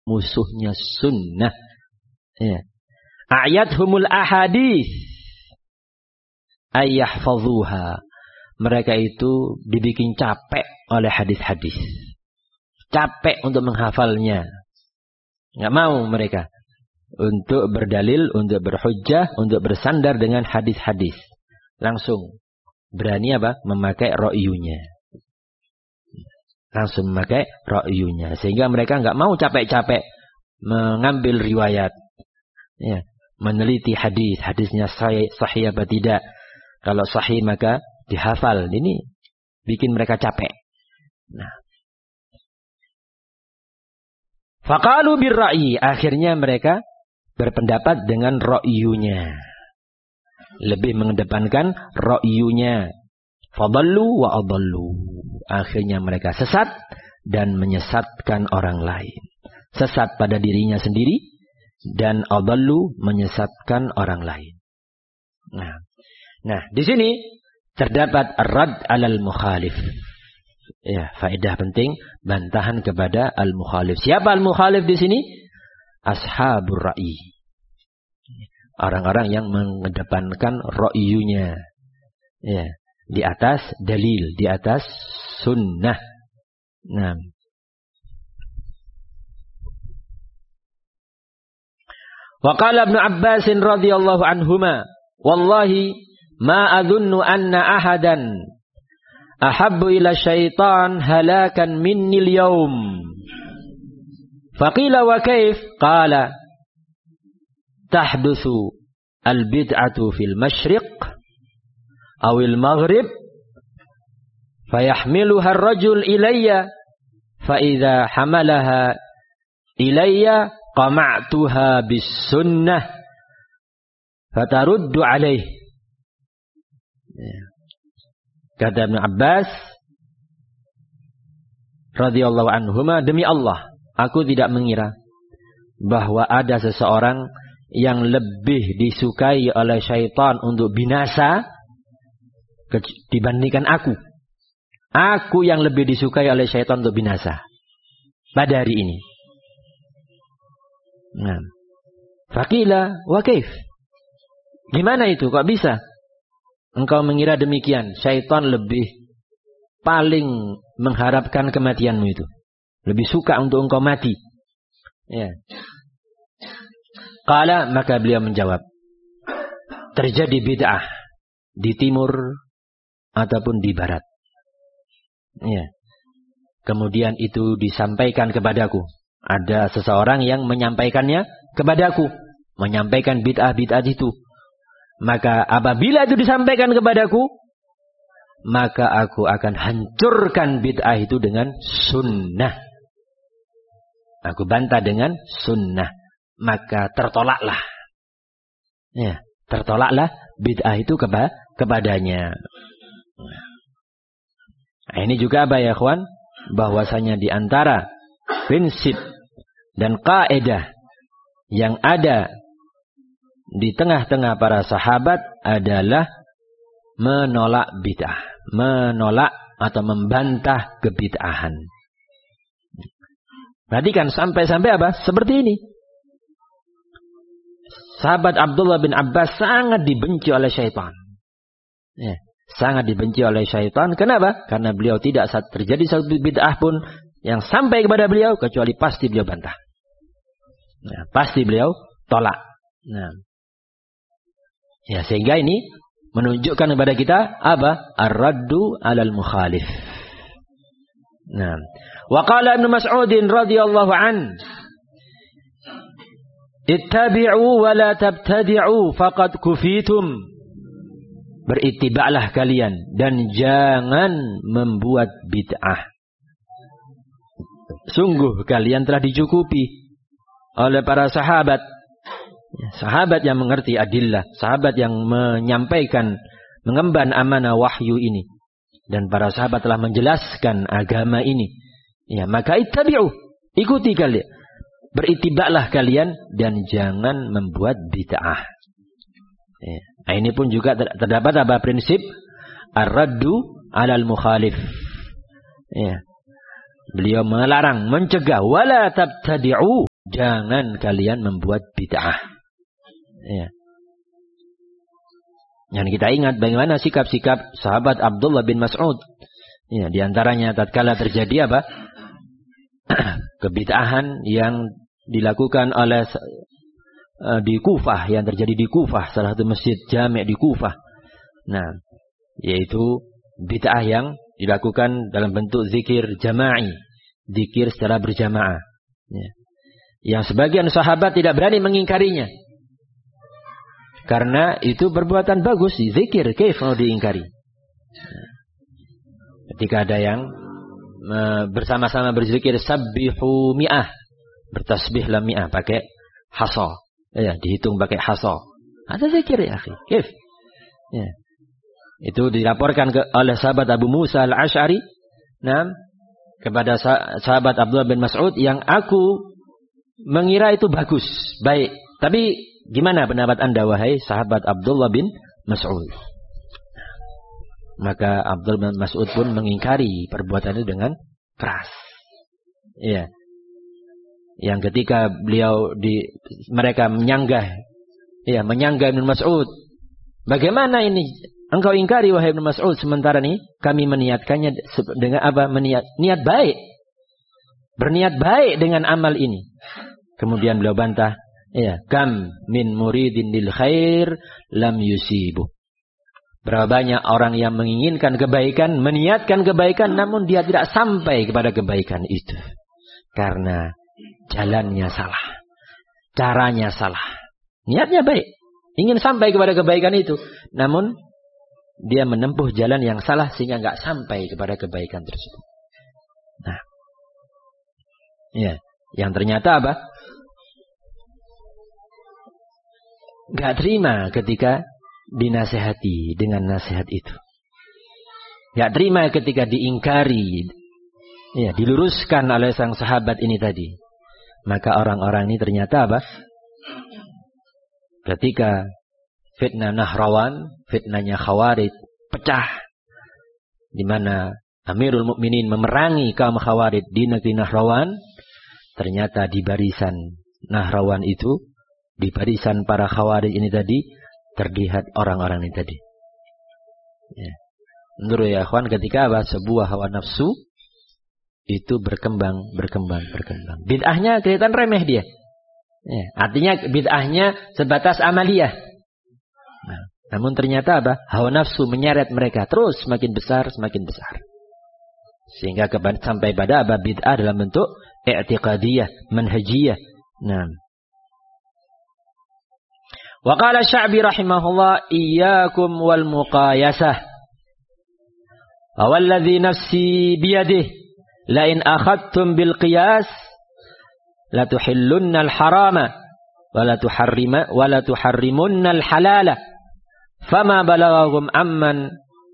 musuhnya sunnah. Ya. A'yathumul ahadits ayyahfazuha. Mereka itu dibikin capek oleh hadis-hadis. Capek untuk menghafalnya. Enggak mau mereka untuk berdalil, untuk berhujjah, untuk bersandar dengan hadis-hadis. Langsung berani apa? Memakai ra'yunya. Langsung memakai ra'yunya. Sehingga mereka enggak mau capek-capek mengambil riwayat. Ya, meneliti hadis, hadisnya sahih apa tidak. Kalau sahih maka dihafal. Ini bikin mereka capek. Nah, faqalu birra'yi, akhirnya mereka berpendapat dengan ra'yunya. Lebih mengedepankan ra'yunya. Fadallu wa adallu. Akhirnya mereka sesat dan menyesatkan orang lain. Sesat pada dirinya sendiri dan adallu menyesatkan orang lain. Nah, di sini terdapat rad alal mukhalif. Ya, faedah penting, bantahan kepada al-mukhalif. Siapa al-mukhalif di sini? Ashabur ra'yi. Orang-orang yang mengedepankan ra'yunya. Ya, di atas dalil, di atas sunnah. Nah, wa qala Ibnu Abbas radhiyallahu anhuma, wallahi ma adhunnu anna ahadan ahabbu ila syaitan halakan minni al-yawm. Faqila wa kayf? Qala tahduthu al-bid'atu fil masyriq aw al-maghrib fayahmiluha ar-rajul ilayya fa idza hamalaha ilayya qama'tuha bis sunnah fataruddu alaih. Kata Ibnu Abbas radhiyallahu anhuma, demi Allah, aku tidak mengira bahwa ada seseorang yang lebih disukai oleh syaitan untuk binasa dibandingkan aku. Aku yang lebih disukai oleh syaitan untuk binasa pada hari ini. Nah, faqila wa kaif? Gimana itu? Kok bisa engkau mengira demikian? Syaitan lebih paling mengharapkan kematianmu itu. Lebih suka untuk engkau mati. Ya. Qala, maka beliau menjawab, terjadi bid'ah di timur ataupun di barat. Ya. Kemudian itu disampaikan kepadaku. Ada seseorang yang menyampaikannya kepadaku. Menyampaikan bid'ah-bid'ah itu. Maka apabila itu disampaikan kepadaku, maka aku akan hancurkan bid'ah itu dengan sunnah. Aku bantah dengan sunnah. Maka tertolaklah. Ya, tertolaklah bid'ah itu kepadanya. Nah, ini juga apa ya, kawan? Bahwasanya di antara prinsip dan kaidah yang ada di tengah-tengah para sahabat adalah menolak bid'ah, menolak atau membantah kebid'ahan. Perhatikan sampai-sampai apa? Seperti ini. Sahabat Abdullah bin Abbas sangat dibenci oleh syaitan. Ya, sangat dibenci oleh syaitan. Kenapa? Karena beliau tidak terjadi satu bid'ah pun yang sampai kepada beliau kecuali pasti beliau bantah. Nah, pasti beliau tolak. Nah, ya, sehingga ini menunjukkan kepada kita apa? Ar-raddu 'alal mukhalif. Nah, wa qala Ibnu Mas'ud radhiyallahu an, ittabi'u wa la tabtadi'u faqad kufitum. Beritiba'lah kalian dan jangan membuat bid'ah. Sungguh kalian telah dicukupi oleh para sahabat. Sahabat yang mengerti adillah, sahabat yang menyampaikan, mengemban amanah wahyu ini. Dan para sahabat telah menjelaskan agama ini. Ya, maka ittabi'u, ikuti kalian. Beritibaklah kalian dan jangan membuat bid'ah. Ya. Nah, ini pun juga terdapat apa prinsip ar-raddu 'alal mukhalif. Ya. Beliau melarang, mencegah wala tabtadi'u, Jangan kalian membuat bid'ah. Ya. Yang kita ingat bagaimana sikap-sikap sahabat Abdullah bin Mas'ud. Ya, di antaranya tatkala terjadi apa? Kebid'ahan yang dilakukan oleh di Kufah, yang terjadi di Kufah, salah satu masjid jami' di Kufah. Nah, yaitu bid'ah yang dilakukan dalam bentuk zikir jama'i, zikir secara berjamaah. Ya. Yang sebagian sahabat tidak berani mengingkarinya. Karena itu perbuatan bagus, zikir, kaif mau diingkari. Ketika ada yang bersama-sama berzikir sabbihu mi'ah, bertasbihlah mi'ah pakai hasa, ya, dihitung pakai hasa. Ada zikir ya akhi, kaif. Ya. Itu dilaporkan oleh sahabat Abu Musa al-Ash'ari, nah, kepada sahabat Abdullah bin Mas'ud, yang aku mengira itu bagus, baik. Tapi gimana pendapat anda wahai sahabat Abdullah bin Mas'ud? Maka Abdullah bin Mas'ud pun mengingkari perbuatan itu dengan keras. Iya. Yang ketika mereka menyanggah, iya, menyanggah Ibnu Mas'ud. Bagaimana ini? Engkau ingkari wahai Ibnu Mas'ud, sementara ini kami meniatkannya dengan apa? Niat baik. Berniat baik dengan amal ini. Kemudian beliau bantah, iya, kam min muridin lil khair lam yusibu. Berapa banyak orang yang menginginkan kebaikan, meniatkan kebaikan, namun dia tidak sampai kepada kebaikan itu. Karena jalannya salah. Caranya salah. Niatnya baik. Ingin sampai kepada kebaikan itu. Namun, dia menempuh jalan yang salah sehingga nggak sampai kepada kebaikan tersebut. Nah. Ya. Yang ternyata apa? Nggak terima ketika dinasehati dengan nasihat itu. Gak terima ketika diingkari, ya, diluruskan oleh sang sahabat ini tadi. Maka orang-orang ini ternyata apa? Ketika fitnah Nahrawan, fitnahnya Khawarij pecah, di mana Amirul Mukminin memerangi kaum Khawarij di negeri Nahrawan, ternyata di barisan Nahrawan itu, di barisan para Khawarij ini tadi, terlihat orang-orang ini tadi. Ya. Menurut ya akhwan, ketika apa? Sebuah hawa nafsu itu berkembang. Bid'ahnya kelihatan remeh dia. Ya. Artinya bid'ahnya sebatas amaliyah. Nah, namun ternyata apa? Hawa nafsu menyeret mereka terus semakin besar. Sehingga sampai pada apa? Bid'ah dalam bentuk i'tiqadiyah, manhajiyah. Nah. Wa qala Sya'bi rahimahullah, iyyakum wal muqayasah. Wa walladhi nafsi biyadihi la in akhadtum bil qiyas la tuhillunna al harama wa la tuharrimunna al halala. Fama balaghakum amman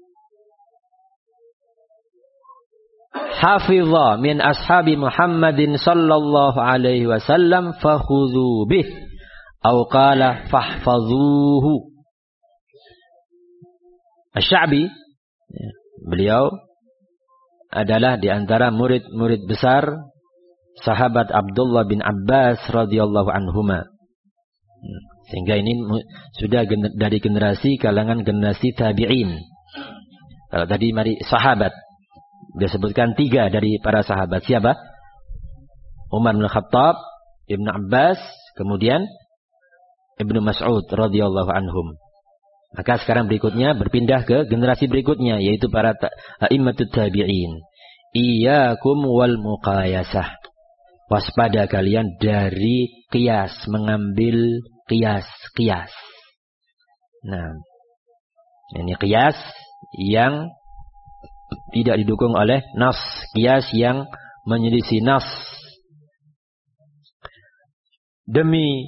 hafidha min ashabi Muhammadin sallallahu alaihi wasallam fakhudhu bih. Au qala fahfazuhu. Asy-Sya'bi, beliau adalah di antara murid-murid besar sahabat Abdullah bin Abbas radhiyallahu anhuma. Sehingga ini sudah dari generasi kalangan generasi tabi'in. Kalau tadi mari sahabat, dia sebutkan 3 dari para sahabat. Siapa? Umar bin Khattab, Ibnu Abbas, kemudian Ibnu Mas'ud radhiyallahu anhum. Maka sekarang berikutnya berpindah ke generasi berikutnya, yaitu para a'immatut tabi'in. Iyyakum wal muqayasah. Waspada kalian dari qiyas, mengambil qiyas. Nah, ini qiyas yang tidak didukung oleh nas, qiyas yang menyelisih nas. Demi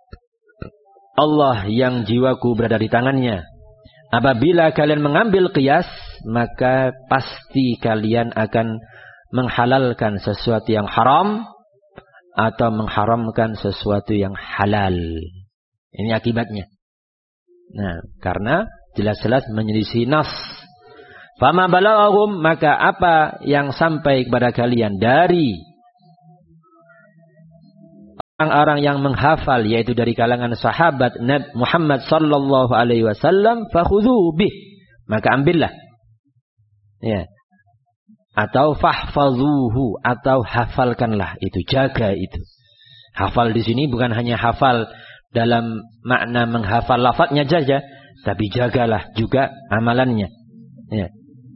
Allah yang jiwaku berada di tangannya, apabila kalian mengambil qiyas, maka pasti kalian akan menghalalkan sesuatu yang haram atau mengharamkan sesuatu yang halal. Ini akibatnya. Nah, karena jelas-jelas menyelisih nas. Fama balaghum, maka apa yang sampai kepada kalian dari orang yang menghafal, yaitu dari kalangan sahabat Nabi Muhammad sallallahu alaihi wasallam, fakhudhu bih, maka ambillah. Ya. Atau fahfazuhu, atau hafalkanlah itu, jaga itu. Hafal di sini bukan hanya hafal dalam makna menghafal lafadznya saja, tapi jagalah juga amalannya. Ya.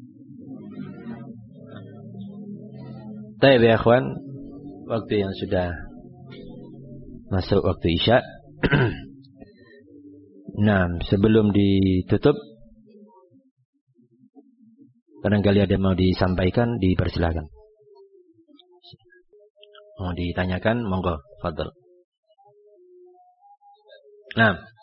Baik ya ikhwan, waktu yang sudah masuk waktu Isya. Nah, sebelum ditutup, barangkali ada mau disampaikan, dipersilakan. Mau ditanyakan, monggo, fadhal. Nah.